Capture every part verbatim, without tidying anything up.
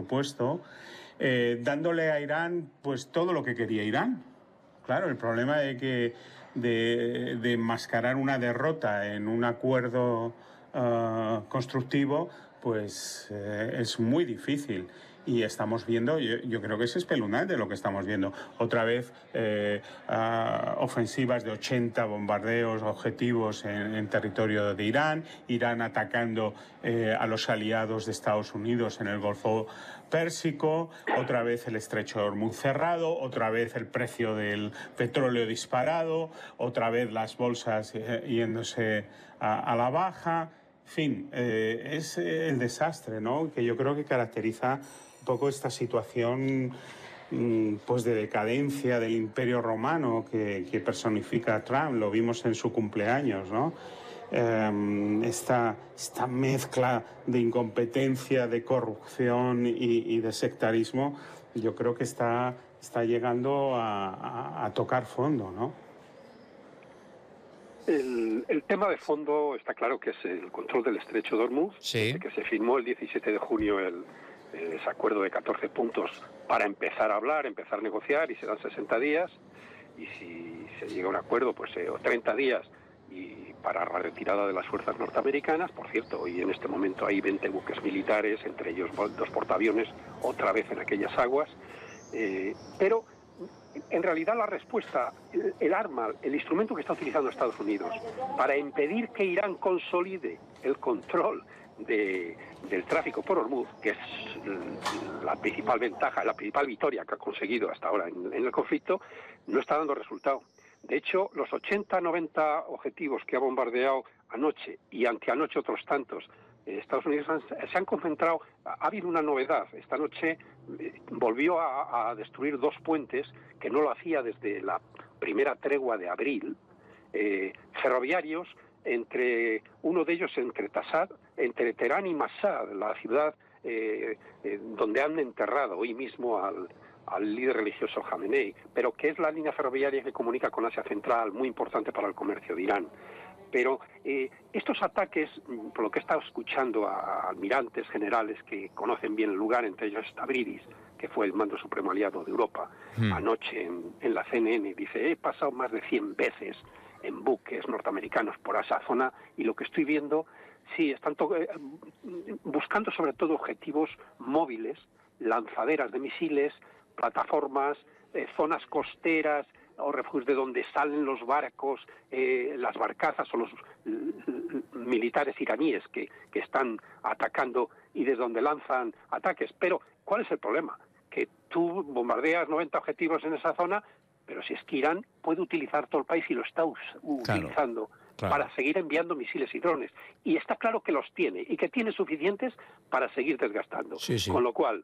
supuesto, eh, dándole a Irán pues todo lo que quería Irán. Claro, el problema de que de, de enmascarar una derrota en un acuerdo uh, constructivo, pues eh, es muy difícil. Y estamos viendo, yo, yo creo que es espeluznante lo que estamos viendo. Otra vez eh, uh, ofensivas de ochenta bombardeos objetivos en, en territorio de Irán, Irán atacando eh, a los aliados de Estados Unidos en el Golfo Pérsico, otra vez el estrecho de Hormuz cerrado, otra vez el precio del petróleo disparado, otra vez las bolsas eh, yéndose a, a la baja. En fin, eh, es el desastre, ¿no?, que yo creo que caracteriza un poco esta situación pues de decadencia del Imperio Romano que, que personifica Trump. Lo vimos en su cumpleaños, ¿no? Eh, esta, esta mezcla de incompetencia, de corrupción y, y de sectarismo, yo creo que está, está llegando a, a, a tocar fondo, ¿no? El, el tema de fondo está claro que es el control del estrecho de Hormuz, sí. que se firmó el diecisiete de junio el, ese acuerdo de catorce puntos para empezar a hablar, empezar a negociar, y serán sesenta días, y si se llega a un acuerdo, pues eh, treinta días y para la retirada de las fuerzas norteamericanas. Por cierto, hoy en este momento hay veinte buques militares, entre ellos dos portaaviones, otra vez en aquellas aguas, eh, pero en realidad la respuesta, el, el arma, el instrumento que está utilizando Estados Unidos para impedir que Irán consolide el control de, del tráfico por Hormuz, que es la principal ventaja, la principal victoria que ha conseguido hasta ahora en, en el conflicto, no está dando resultado. De hecho, los ochenta, noventa objetivos que ha bombardeado anoche y anteanoche otros tantos, eh, Estados Unidos han, se han concentrado. Ha habido una novedad. Esta noche eh, volvió a, a destruir dos puentes que no lo hacía desde la primera tregua de abril, eh, ferroviarios, entre uno de ellos entre Tassad, entre Teherán y Mashhad, la ciudad eh, eh, donde han enterrado hoy mismo al al líder religioso Jamenei, pero que es la línea ferroviaria que comunica con Asia Central, muy importante para el comercio de Irán. Pero eh, estos ataques, por lo que he estado escuchando a, a almirantes generales que conocen bien el lugar, entre ellos Stavridis, que fue el mando supremo aliado de Europa, mm. anoche en, en la C N N, dice, he pasado más de cien veces en buques norteamericanos por esa zona y lo que estoy viendo, sí, están eh, buscando sobre todo objetivos móviles, lanzaderas de misiles, plataformas, eh, zonas costeras o refugios de donde salen los barcos, eh, las barcazas o los l- militares iraníes que, que están atacando y desde donde lanzan ataques. Pero, ¿cuál es el problema? Que tú bombardeas noventa objetivos en esa zona, pero si es que Irán puede utilizar todo el país y lo está us- claro, utilizando claro. para seguir enviando misiles y drones. Y está claro que los tiene y que tiene suficientes para seguir desgastando. Sí, sí. Con lo cual,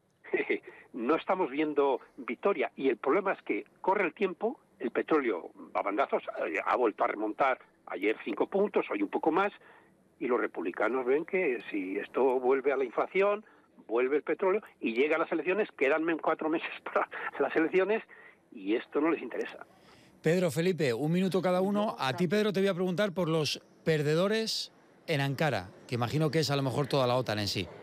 no estamos viendo victoria, y el problema es que corre el tiempo, el petróleo a bandazos ha vuelto a remontar ayer cinco puntos, hoy un poco más, y los republicanos ven que si esto vuelve a la inflación, vuelve el petróleo y llega a las elecciones, quedan cuatro meses para las elecciones y esto no les interesa. Pedro, Felipe, un minuto cada uno. A ti, Pedro, te voy a preguntar por los perdedores en Ankara, que imagino que es a lo mejor toda la OTAN en sí.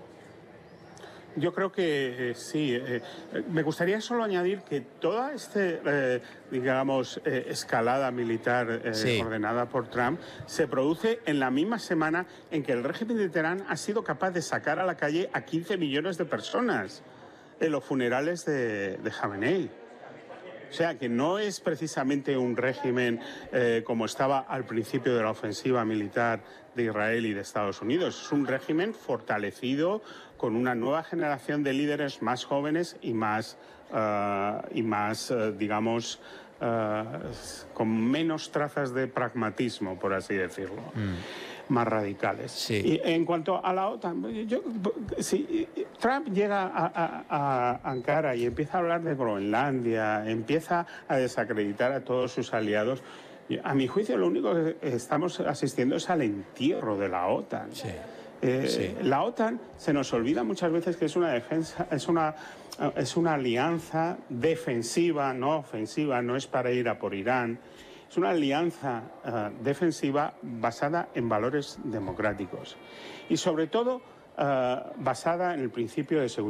Yo creo que eh, sí. Eh, me gustaría solo añadir que toda esta, eh, digamos, eh, escalada militar eh, sí. ordenada por Trump se produce en la misma semana en que el régimen de Teherán ha sido capaz de sacar a la calle a quince millones de personas en los funerales de, de Jamenei. O sea, que no es precisamente un régimen eh, como estaba al principio de la ofensiva militar de Israel y de Estados Unidos. Es un régimen fortalecido con una nueva generación de líderes más jóvenes y más, uh, y más uh, digamos, uh, con menos trazas de pragmatismo, por así decirlo. Mm. Más radicales. Sí. Y en cuanto a la OTAN, yo, si Trump llega a, a, a Ankara y empieza a hablar de Groenlandia, empieza a desacreditar a todos sus aliados, a mi juicio lo único que estamos asistiendo es al entierro de la OTAN. Sí. Eh, sí. La OTAN se nos olvida muchas veces que es una defensa, es una, es una alianza defensiva, no ofensiva, no es para ir a por Irán. Es una alianza uh, defensiva basada en valores democráticos y sobre todo uh, basada en el principio de seguridad.